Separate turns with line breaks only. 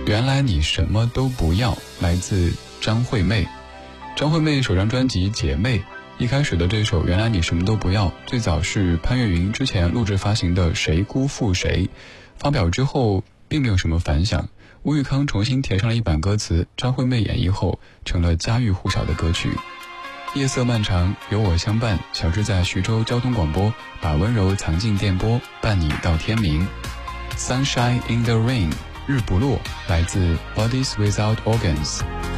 原来你什么都不要，来自张惠妹。张惠妹首张专辑《姐妹》一开始的这首《原来你什么都不要》，最早是潘越云之前录制发行的《谁辜负谁》，发表之后并没有什么反响。吴宇康重新填上了一版歌词，张惠妹演绎后成了家喻户晓的歌曲。夜色漫长，有我相伴，小志在徐州交通广播，把温柔藏进电波，伴你到天明。Sunshine in the Rain， 日不落，来自 Bodies Without Organs。